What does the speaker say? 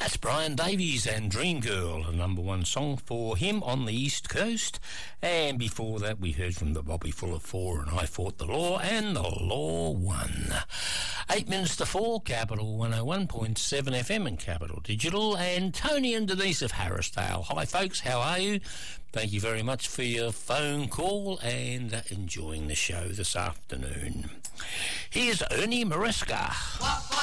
That's Brian Davies and Dream Girl, a number one song for him on the East Coast. And before that, we heard from the Bobby Fuller Four and I Fought the Law, and the Law won. 8 minutes to 4, Capital 101.7 FM and Capital Digital, and Tony and Denise of Harrisdale. Hi, folks, how are you? Thank you very much for your phone call and enjoying the show this afternoon. Here's Ernie Maresca.